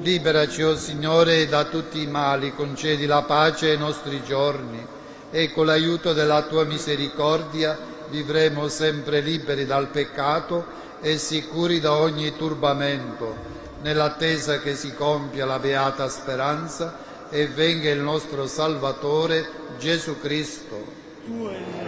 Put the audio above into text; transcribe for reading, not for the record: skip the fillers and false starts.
Liberaci, o Signore, da tutti i mali, concedi la pace ai nostri giorni e con l'aiuto della Tua misericordia vivremo sempre liberi dal peccato e sicuri da ogni turbamento, nell'attesa che si compia la beata speranza e venga il nostro Salvatore Gesù Cristo. Tu